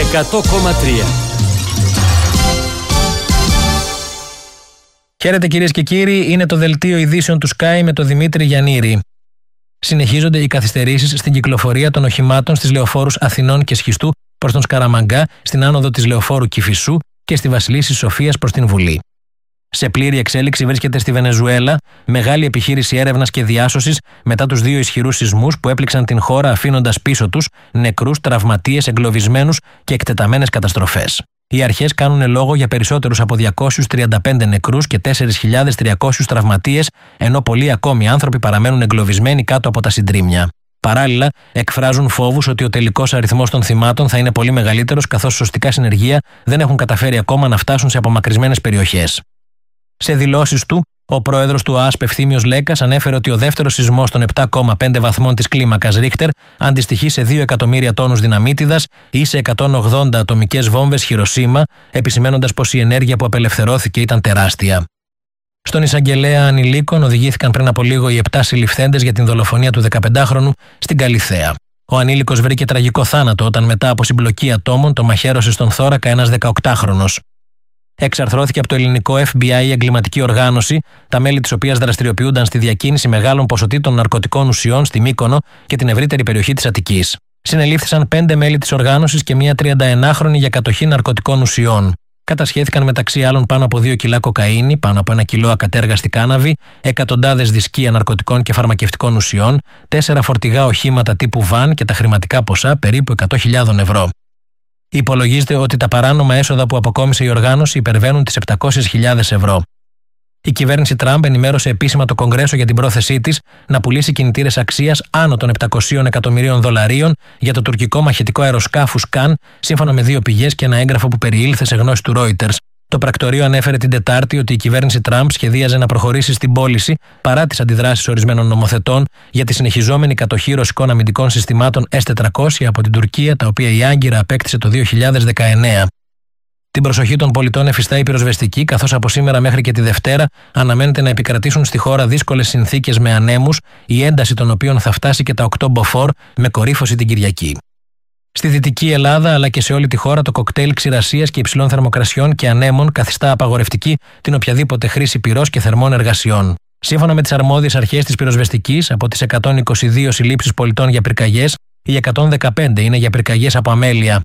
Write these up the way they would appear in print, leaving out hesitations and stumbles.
100,3. Χαίρετε κυρίες και κύριοι, είναι το δελτίο ειδήσεων του Sky με τον Δημήτρη Γιαννήρη. Συνεχίζονται οι καθυστερήσεις στην κυκλοφορία των οχημάτων στις λεωφόρους Αθηνών και Σχιστού προς τον Σκαραμαγκά, στην άνοδο της λεωφόρου Κηφισού και στη Βασιλίσσης Σοφίας προς την Βουλή. Σε πλήρη εξέλιξη βρίσκεται στη Βενεζουέλα μεγάλη επιχείρηση έρευνας και διάσωσης μετά τους 2 ισχυρούς σεισμούς που έπληξαν την χώρα αφήνοντας πίσω τους νεκρούς, τραυματίες, εγκλωβισμένους και εκτεταμένες καταστροφές. Οι αρχές κάνουν λόγο για περισσότερους από 235 νεκρούς και 4.300 τραυματίες, ενώ πολλοί ακόμη άνθρωποι παραμένουν εγκλωβισμένοι κάτω από τα συντρίμμια. Παράλληλα, εκφράζουν φόβους ότι ο τελικός αριθμός των θυμάτων θα είναι πολύ μεγαλύτερος, καθώς σωστικά συνεργεία δεν έχουν καταφέρει ακόμα να φτάσουν σε απομακρυσμένες περιοχές. Σε δηλώσεις του, ο πρόεδρος του ΟΑΣΠ Ευθύμιος Λέκας ανέφερε ότι ο δεύτερος σεισμός των 7,5 βαθμών της κλίμακας Ρίχτερ αντιστοιχεί σε 2 εκατομμύρια τόνους δυναμίτιδας ή σε 180 ατομικές βόμβες Χιροσίμα, επισημαίνοντας πως η ενέργεια που απελευθερώθηκε ήταν τεράστια. Στον εισαγγελέα ανηλίκων οδηγήθηκαν πριν από λίγο οι 7 συλληφθέντες για την δολοφονία του 15χρονου στην Καλιθέα. Ο ανήλικος βρήκε τραγικό θάνατο όταν μετά από συμπλοκή ατόμων το μαχαίρωσε στον θώρακα ένας 18χρονος. Εξαρθρώθηκε από το ελληνικό FBI η εγκληματική οργάνωση, τα μέλη της οποίας δραστηριοποιούνταν στη διακίνηση μεγάλων ποσοτήτων ναρκωτικών ουσιών στη Μύκονο και την ευρύτερη περιοχή της Αττικής. Συνελήφθησαν 5 μέλη της οργάνωσης και μία 31χρονη για κατοχή ναρκωτικών ουσιών. Κατασχέθηκαν μεταξύ άλλων πάνω από 2 κιλά κοκαίνη, πάνω από 1 κιλό ακατέργαστη κάναβη, εκατοντάδες δισκία ναρκωτικών και φαρμακευτικών ουσιών, 4 φορτηγά οχήματα τύπου βαν και τα χρηματικά ποσά περίπου 100.000 ευρώ. Υπολογίζεται ότι τα παράνομα έσοδα που αποκόμισε η οργάνωση υπερβαίνουν τις 700.000 ευρώ. Η κυβέρνηση Τραμπ ενημέρωσε επίσημα το Κογκρέσο για την πρόθεσή της να πουλήσει κινητήρες αξίας άνω των 700 εκατομμυρίων δολαρίων για το τουρκικό μαχητικό αεροσκάφου Σκαν, σύμφωνα με 2 πηγές και ένα έγγραφο που περιήλθε σε γνώση του Reuters. Το πρακτορείο ανέφερε την Τετάρτη ότι η κυβέρνηση Τραμπ σχεδίαζε να προχωρήσει στην πώληση παρά τις αντιδράσεις ορισμένων νομοθετών για τη συνεχιζόμενη κατοχή ρωσικών αμυντικών συστημάτων S-400 από την Τουρκία, τα οποία η Άγκυρα απέκτησε το 2019. Την προσοχή των πολιτών εφιστά η πυροσβεστική, καθώς από σήμερα μέχρι και τη Δευτέρα αναμένεται να επικρατήσουν στη χώρα δύσκολες συνθήκες με ανέμους, η ένταση των οποίων θα φτάσει και τα 8 μποφόρ με κορύφωση την Κυριακή. Στη Δυτική Ελλάδα αλλά και σε όλη τη χώρα το κοκτέιλ ξηρασίας και υψηλών θερμοκρασιών και ανέμων καθιστά απαγορευτική την οποιαδήποτε χρήση πυρός και θερμών εργασιών. Σύμφωνα με τις αρμόδιες αρχές της πυροσβεστικής, από τις 122 συλλήψεις πολιτών για πυρκαγιές, οι 115 είναι για πυρκαγιές από αμέλεια.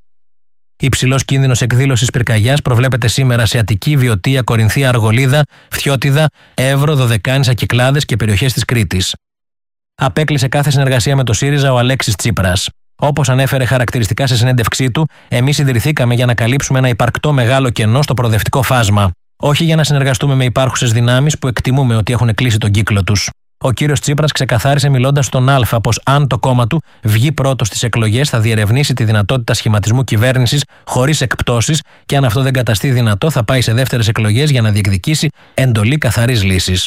Υψηλός κίνδυνος εκδήλωσης πυρκαγιάς προβλέπεται σήμερα σε Αττική, Βιωτία, Κορινθία, Αργολίδα, Φθιώτιδα, Εύρο, Δωδεκάνησα, Κυκλάδες και περιοχές της Κρήτης. Απέκλεισε κάθε συνεργασία με το ΣΥΡΙΖΑ ο Αλέξης Τσίπρας. Όπως ανέφερε χαρακτηριστικά σε συνέντευξή του, εμείς ιδρυθήκαμε για να καλύψουμε ένα υπαρκτό μεγάλο κενό στο προοδευτικό φάσμα. Όχι για να συνεργαστούμε με υπάρχουσες δυνάμεις που εκτιμούμε ότι έχουν κλείσει τον κύκλο τους. Ο κύριος Τσίπρας ξεκαθάρισε μιλώντας στον Α πως αν το κόμμα του βγει πρώτο στις εκλογές θα διερευνήσει τη δυνατότητα σχηματισμού κυβέρνησης χωρίς εκπτώσεις και αν αυτό δεν καταστεί δυνατό θα πάει σε δεύτερες εκλογές για να διεκδικήσει εντολή καθαρής λύσης.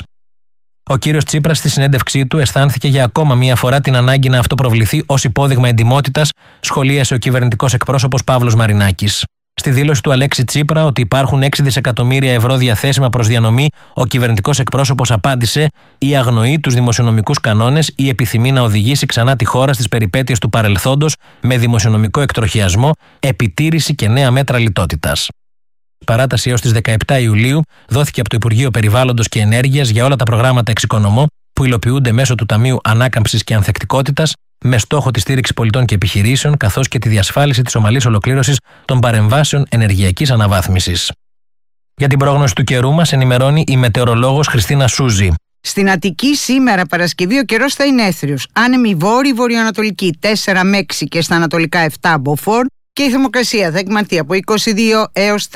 Ο κύριος Τσίπρας στη συνέντευξή του αισθάνθηκε για ακόμα μία φορά την ανάγκη να αυτοπροβληθεί ως υπόδειγμα εντιμότητας, σχολίασε ο κυβερνητικός εκπρόσωπος Παύλος Μαρινάκης. Στη δήλωση του Αλέξη Τσίπρα ότι υπάρχουν 6 δισεκατομμύρια ευρώ διαθέσιμα προς διανομή, ο κυβερνητικός εκπρόσωπος απάντησε «Ή αγνοεί τους δημοσιονομικούς κανόνες ή επιθυμεί να οδηγήσει ξανά τη χώρα στις περιπέτειες του παρελθόντος με δημοσιονομικό εκτροχιασμό, επιτήρηση και νέα μέτρα λιτότητας». Παράταση έως τις 17 Ιουλίου δόθηκε από το Υπουργείο Περιβάλλοντος και Ενέργειας για όλα τα προγράμματα εξοικονομώ που υλοποιούνται μέσω του Ταμείου Ανάκαμψης και Ανθεκτικότητας με στόχο τη στήριξη πολιτών και επιχειρήσεων καθώς και τη διασφάλιση της ομαλής ολοκλήρωσης των παρεμβάσεων ενεργειακής αναβάθμισης. Για την πρόγνωση του καιρού μας ενημερώνει η μετεωρολόγος Χριστίνα Σούζη. Στην Αττική σήμερα Παρασκευή ο καιρός θα είναι έθριος. Άνεμη βόρειο-βορειοανατολική 4 με 6 και στα ανατολικά 7 μποφόρ. Και η θερμοκρασία θα εκμανθεί από 22 έως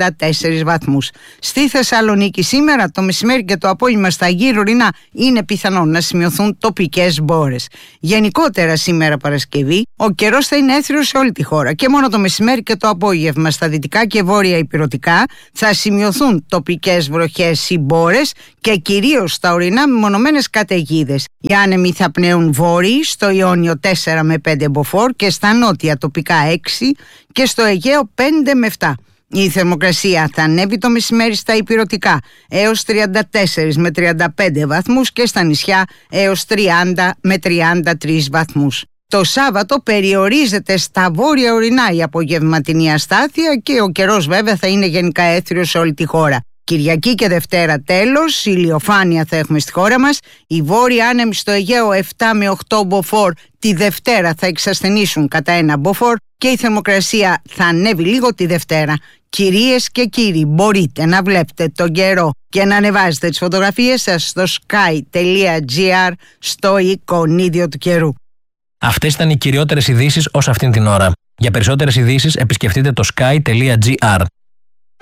34 βαθμούς. Στη Θεσσαλονίκη σήμερα το μεσημέρι και το απόγευμα στα γύρω-ορεινά είναι πιθανόν να σημειωθούν τοπικές μπόρες. Γενικότερα σήμερα Παρασκευή ο καιρός θα είναι έθριος σε όλη τη χώρα και μόνο το μεσημέρι και το απόγευμα στα δυτικά και βόρεια ηπειρωτικά θα σημειωθούν τοπικές βροχές ή μπόρες και κυρίως στα ορεινά μεμονωμένες καταιγίδες. Οι άνεμοι θα πνέουν βόρειοι στο Ιόνιο 4 με 5 μποφόρ και στα νότια τοπικά 6 και στο Αιγαίο 5 με 7. Η θερμοκρασία θα ανέβει το μεσημέρι στα ηπειρωτικά έως 34 με 35 βαθμούς και στα νησιά έως 30 με 33 βαθμούς. Το Σάββατο περιορίζεται στα βόρεια ορεινά η απογευματινή αστάθεια και ο καιρός βέβαια θα είναι γενικά έθριος σε όλη τη χώρα. Κυριακή και Δευτέρα τέλος, ηλιοφάνεια θα έχουμε στη χώρα μας. Οι βόρειοι άνεμοι στο Αιγαίο 7 με 8 μποφόρ τη Δευτέρα θα εξασθενήσουν κατά 1 μποφόρ και η θερμοκρασία θα ανέβει λίγο τη Δευτέρα. Κυρίες και κύριοι, μπορείτε να βλέπετε τον καιρό και να ανεβάζετε τις φωτογραφίες σας στο sky.gr στο εικονίδιο του καιρού. Αυτές ήταν οι κυριότερες ειδήσεις ως αυτήν την ώρα. Για περισσότερες ειδήσεις επισκεφτείτε το sky.gr.